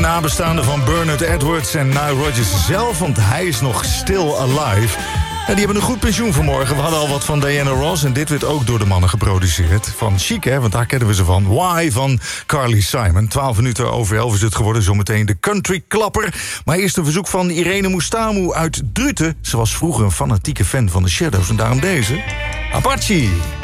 nabestaanden van Bernard Edwards en Nile Rodgers zelf, want hij is nog still alive. En die hebben een goed pensioen vanmorgen. We hadden al wat van Diana Ross en dit werd ook door de mannen geproduceerd. Van Chic, hè, want daar kennen we ze van. Why van Carly Simon. 12 minuten over 11 is het geworden. Zometeen de country klapper. Maar eerst een verzoek van Irene Moestamu uit Druten. Ze was vroeger een fanatieke fan van de Shadows en daarom deze. Apache.